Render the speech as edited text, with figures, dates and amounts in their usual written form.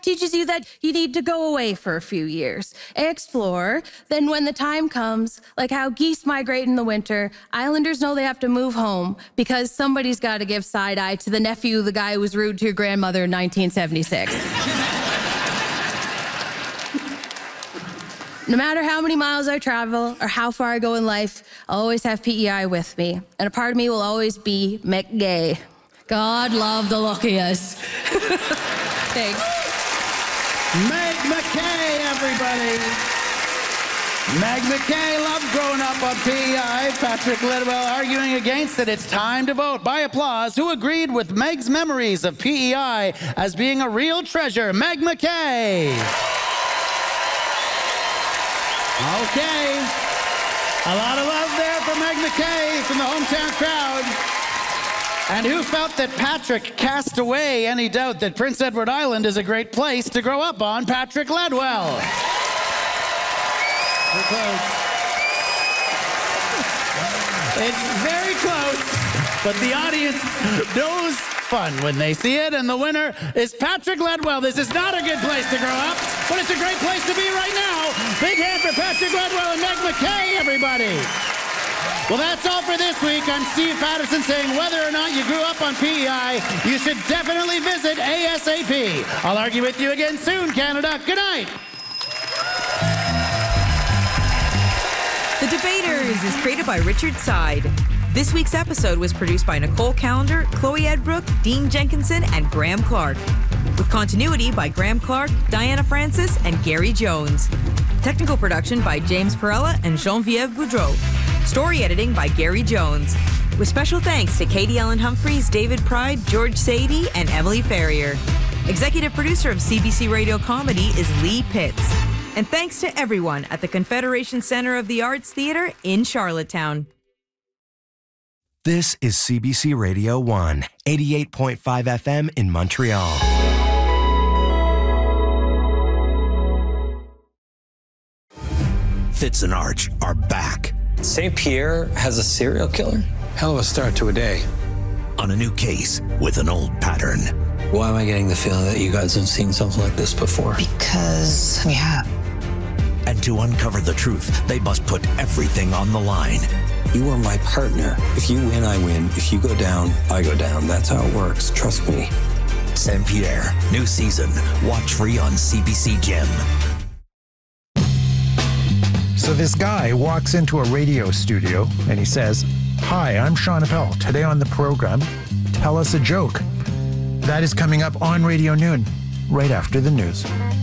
teaches you that you need to go away for a few years, explore. Then when the time comes, like how geese migrate in the winter, islanders know they have to move home because somebody's got to give side eye to the nephew of the guy who was rude to your grandmother in 1976. No matter how many miles I travel or how far I go in life, I'll always have PEI with me. And a part of me will always be McGay. God love the luckiest. Thanks. Meg McKay, everybody. Meg McKay loved growing up on PEI. Patrick Ledwell arguing against it. It's time to vote. By applause, who agreed with Meg's memories of PEI as being a real treasure? Meg McKay. Okay. A lot of love there for Meg McKay from the hometown crowd. And who felt that Patrick cast away any doubt that Prince Edward Island is a great place to grow up on? Patrick Ledwell. We're close. It's very close, but the audience knows fun when they see it, and the winner is Patrick Ledwell. This is not a good place to grow up, but it's a great place to be right now. Big hand for Patrick Ledwell and Meg McKay, everybody. Well, that's all for this week. I'm Steve Patterson saying whether or not you grew up on PEI, you should definitely visit ASAP. I'll argue with you again soon, Canada. Good night. The Debaters is created by Richard Side. This week's episode was produced by Nicole Callender, Chloe Edbrook, Dean Jenkinson, and Graham Clark. With continuity by Graham Clark, Diana Francis, and Gary Jones. Technical production by James Perella and Geneviève Boudreau. Story editing by Gary Jones. With special thanks to Katie Ellen Humphreys, David Pride, George Sadie, and Emily Ferrier. Executive producer of CBC Radio Comedy is Lee Pitts. And thanks to everyone at the Confederation Center of the Arts Theatre in Charlottetown. This is CBC Radio 1, 88.5 FM in Montreal. Fitz and Arch are back. St. Pierre has a serial killer? Hell of a start to a day. On a new case with an old pattern. Why am I getting the feeling that you guys have seen something like this before? Because we have. And to uncover the truth, they must put everything on the line. You are my partner. If you win, I win. If you go down, I go down. That's how it works. Trust me. St. Pierre, new season. Watch free on CBC Gem. So this guy walks into a radio studio and he says, "Hi, I'm Sean Appel. Today on the program, tell us a joke." That is coming up on Radio Noon, right after the news.